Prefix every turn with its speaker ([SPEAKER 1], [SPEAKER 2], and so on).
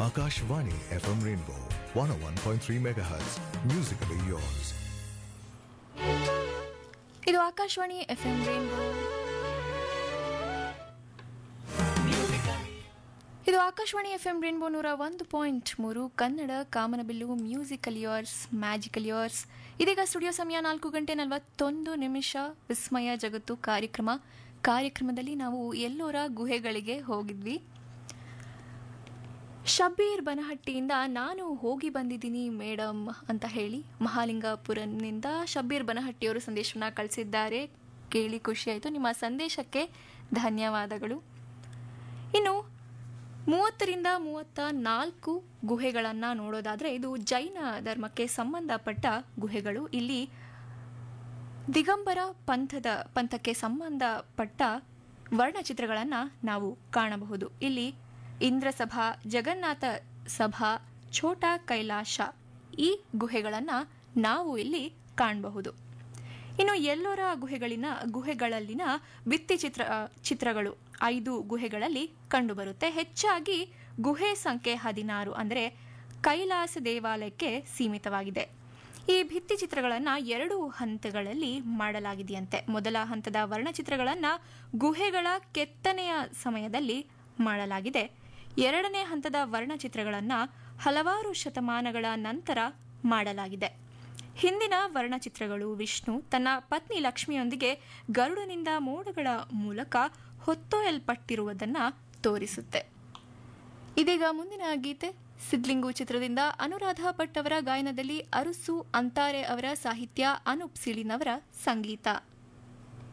[SPEAKER 1] Akashvani FM Rainbow 101.3 MHz. Musically yours.
[SPEAKER 2] ಇದು Akashvani FM Rainbow. ಇದು Akashvani FM Rainbow 101.3 Kannada ಕಾಮನಬಿಲ್ಲು musical yours magical yours. ಇದೀಗ studio ಸಮಯ 4:41 ವಿಸ್ಮಯ ಜಗತ್ತು ಕಾರ್ಯಕ್ರಮದಲ್ಲಿ ನಾವು ಎಲ್ಲೋರ ಗುಹೆಗಳಿಗೆ ಹೋಗಿದ್ವಿ. ಶಬ್ಬೀರ್ ಬನಹಟ್ಟಿಯಿಂದ ನಾನು ಹೋಗಿ ಬಂದಿದ್ದೀನಿ ಮೇಡಮ್ ಅಂತ ಹೇಳಿ ಮಹಾಲಿಂಗಪುರನಿಂದ ಶಬ್ಬೀರ್ ಬನಹಟ್ಟಿಯವರು ಸಂದೇಶವನ್ನ ಕಳಿಸಿದ್ದಾರೆ. ಕೇಳಿ ಖುಷಿಯಾಯಿತು. ನಿಮ್ಮ ಸಂದೇಶಕ್ಕೆ ಧನ್ಯವಾದಗಳು. ಇನ್ನು 30-34 ಗುಹೆಗಳನ್ನು ನೋಡೋದಾದರೆ ಇದು ಜೈನ ಧರ್ಮಕ್ಕೆ ಸಂಬಂಧಪಟ್ಟ ಗುಹೆಗಳು. ಇಲ್ಲಿ ದಿಗಂಬರ ಪಂಥಕ್ಕೆ ಸಂಬಂಧಪಟ್ಟ ವರ್ಣಚಿತ್ರಗಳನ್ನು ನಾವು ಕಾಣಬಹುದು. ಇಲ್ಲಿ ಇಂದ್ರಸಭಾ, ಜಗನ್ನಾಥ ಸಭಾ, ಛೋಟಾ ಕೈಲಾಶ ಈ ಗುಹೆಗಳನ್ನು ನಾವು ಇಲ್ಲಿ ಕಾಣಬಹುದು. ಇನ್ನು ಎಲ್ಲೋರ ಗುಹೆಗಳಲ್ಲಿನ ಭಿತ್ತಿ ಚಿತ್ರಗಳು 5 ಗುಹೆಗಳಲ್ಲಿ ಕಂಡುಬರುತ್ತೆ. ಹೆಚ್ಚಾಗಿ ಗುಹೆ ಸಂಖ್ಯೆ 16 ಅಂದರೆ ಕೈಲಾಸ ದೇವಾಲಯಕ್ಕೆ ಸೀಮಿತವಾಗಿದೆ. ಈ ಭಿತ್ತಿ ಚಿತ್ರಗಳನ್ನು 2 ಹಂತಗಳಲ್ಲಿ ಮಾಡಲಾಗಿದೆಯಂತೆ. ಮೊದಲ ಹಂತದ ವರ್ಣಚಿತ್ರಗಳನ್ನು ಗುಹೆಗಳ ಕೆತ್ತನೆಯ ಸಮಯದಲ್ಲಿ ಮಾಡಲಾಗಿದೆ. 2ನೇ ಹಂತದ ವರ್ಣಚಿತ್ರಗಳನ್ನು ಹಲವಾರು ಶತಮಾನಗಳ ನಂತರ ಮಾಡಲಾಗಿದೆ. ಹಿಂದಿನ ವರ್ಣಚಿತ್ರಗಳು ವಿಷ್ಣು ತನ್ನ ಪತ್ನಿ ಲಕ್ಷ್ಮಿಯೊಂದಿಗೆ ಗರುಡನಿಂದ ಮೋಡಗಳ ಮೂಲಕ ಹೊತ್ತೊಯ್ಯಲ್ಪಟ್ಟಿರುವುದನ್ನು ತೋರಿಸುತ್ತೆ. ಇದೀಗ ಮುಂದಿನ ಗೀತೆ ಸಿದ್ಲಿಂಗು ಚಿತ್ರದಿಂದ ಅನುರಾಧ ಭಟ್ ಅವರ ಗಾಯನದಲ್ಲಿ ಅರಸು ಅಂತಾರೆ ಅವರ ಸಾಹಿತ್ಯ, ಅನೂಪ್ ಸೀಳಿನವರ ಸಂಗೀತ.